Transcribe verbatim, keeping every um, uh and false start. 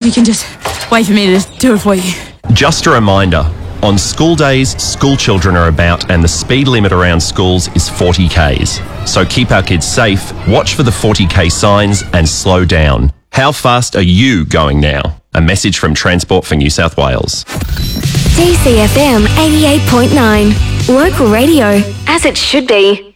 you can just wait for me to do it for you. Just a reminder, on school days, school children are about and the speed limit around schools is forty kays. So keep our kids safe, watch for the forty k signs and slow down. How fast are you going now? A message from Transport for New South Wales. D C F M eighty-eight point nine. Local radio, as it should be.